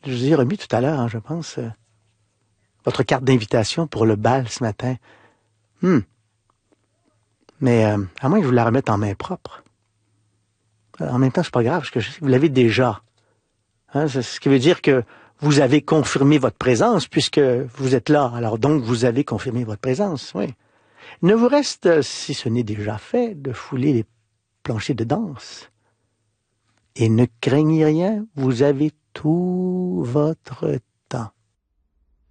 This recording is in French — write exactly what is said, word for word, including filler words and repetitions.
Je vous ai remis tout à l'heure, hein, je pense, euh, votre carte d'invitation pour le bal ce matin. Hmm. Mais euh, à moins que je vous la remette en main propre. En même temps, c'est pas grave, parce que je sais que vous l'avez déjà. Hein, c'est ce qui veut dire que vous avez confirmé votre présence, puisque vous êtes là. Alors donc, vous avez confirmé votre présence, oui. Il ne vous reste, euh, si ce n'est déjà fait, de fouler les planchers de danse. Et ne craignez rien, vous avez tout votre